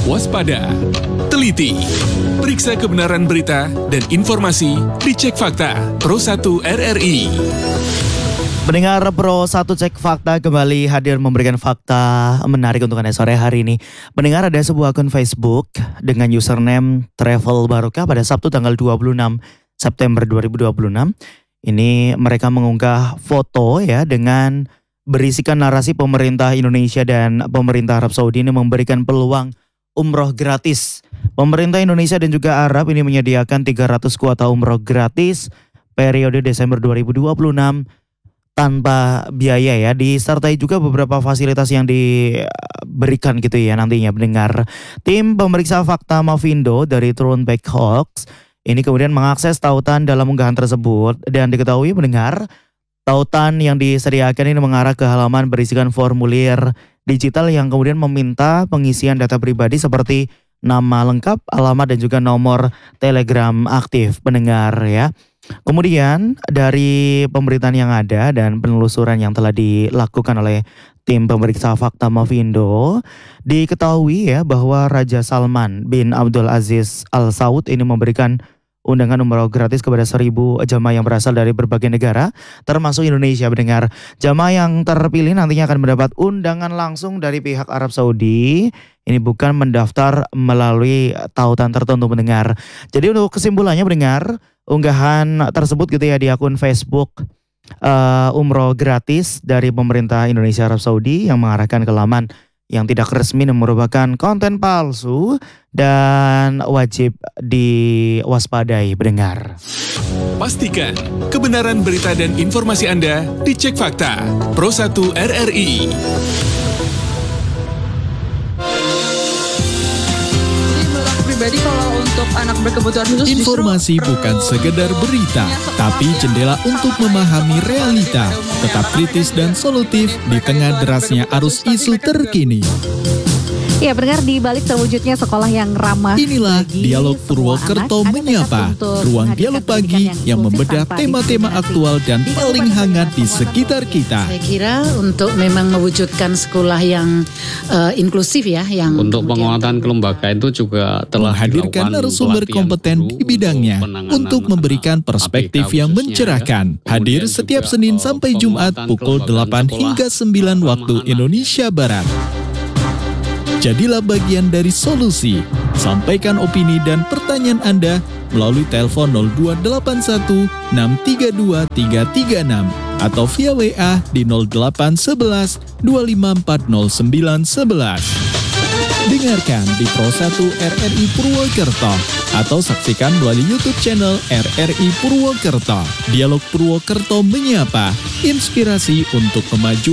waspada, teliti, periksa kebenaran berita dan informasi, dicek fakta Pro 1 RRI. Pendengar Pro 1 Cek Fakta kembali hadir memberikan fakta menarik untuk Anda sore hari ini. Pendengar, ada sebuah akun Facebook dengan username Travel Barokah pada Sabtu tanggal 26 September 2026. Ini mereka mengunggah foto ya dengan berisikan narasi pemerintah Indonesia dan pemerintah Arab Saudi ini memberikan peluang umroh gratis. Pemerintah Indonesia dan juga Arab ini menyediakan 300 kuota umroh gratis periode Desember 2026 tanpa biaya ya, disertai juga beberapa fasilitas yang diberikan gitu ya nantinya pendengar. Tim pemeriksa fakta Mavindo dari Throwback Hoax ini kemudian mengakses tautan dalam unggahan tersebut dan diketahui pendengar, tautan yang disediakan ini mengarah ke halaman berisikan formulir digital yang kemudian meminta pengisian data pribadi seperti nama lengkap, alamat dan juga nomor telegram aktif pendengar ya. Kemudian dari pemberitaan yang ada dan penelusuran yang telah dilakukan oleh tim pemeriksa fakta Mavindo, diketahui ya bahwa Raja Salman bin Abdul Aziz Al Saud ini memberikan undangan umroh gratis kepada 1.000 jamaah yang berasal dari berbagai negara termasuk Indonesia pendengar. Jamaah yang terpilih nantinya akan mendapat undangan langsung dari pihak Arab Saudi. Ini bukan mendaftar melalui tautan tertentu pendengar. Jadi untuk kesimpulannya pendengar, unggahan tersebut gitu ya di akun Facebook umroh gratis dari pemerintah Indonesia Arab Saudi yang mengarahkan ke laman yang tidak resmi dan merupakan konten palsu dan wajib diwaspadai pendengar. Pastikan kebenaran berita dan informasi Anda dicek fakta Pro 1 RRI. Pribadi kalau untuk anak berkebutuhan khusus, informasi bukan sekedar berita, tapi jendela untuk memahami realita. Tetap kritis dan solutif di tengah derasnya arus isu terkini. Ya, pendengar, di balik terwujudnya sekolah yang ramah. Inilah Dialog Purwokerto Menyapa, ruang dialog pagi yang membedah tema-tema aktual dan paling hangat di sekitar kita. Saya kira untuk memang mewujudkan sekolah yang inklusif ya, yang untuk penguatan kelembagaan itu juga telah menghadirkan narasumber kompeten di bidangnya untuk memberikan perspektif yang mencerahkan. Hadir setiap Senin sampai Jumat pukul 8 hingga 9 waktu Indonesia Barat. Jadilah bagian dari solusi. Sampaikan opini dan pertanyaan Anda melalui telepon 0281 632 336 atau via WA di 0811 2540 911. Dengarkan di Pro 1 RRI Purwokerto atau saksikan melalui YouTube channel RRI Purwokerto. Dialog Purwokerto Menyapa, inspirasi untuk memajukan